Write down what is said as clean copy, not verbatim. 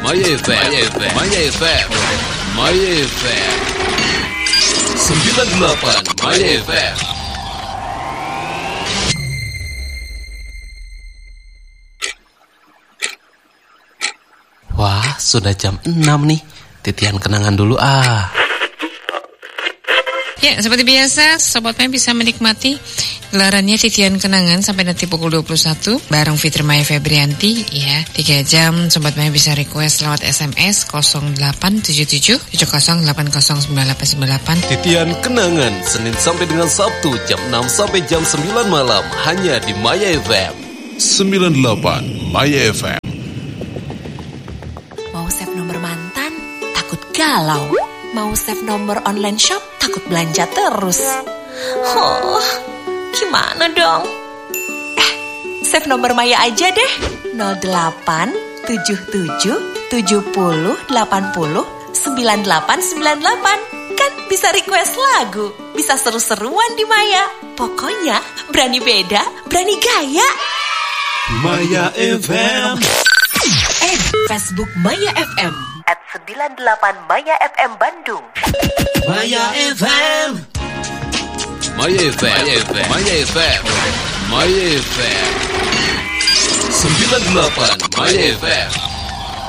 Maya FM, Maya FM, Maya FM 98 Maya FM. Wah, sudah jam 6 nih. Titian kenangan dulu Ya, seperti biasa, Sobat Maya bisa menikmati gelarannya Titian Kenangan sampai nanti pukul 21 bareng Fitri Maya Febrianti ya. 3 jam Sobat Maya bisa request lewat SMS 0877 7080909898. Titian Kenangan Senin sampai dengan Sabtu jam 6 sampai jam 9 malam hanya di Maya FM 98 Maya FM. Mau save nomor mantan? Takut galau. Mau save nomor online shop? Takut belanja terus. Gimana dong? Save nomor Maya aja deh. 08 77 70 80 9898. Kan bisa request lagu, bisa seru-seruan di Maya. Pokoknya berani beda, berani gaya. Maya FM. Facebook Maya FM @98 Maya FM Bandung. Maya FM. Maya FM, Maya FM, Maya FM, Maya FM 98 Maya FM.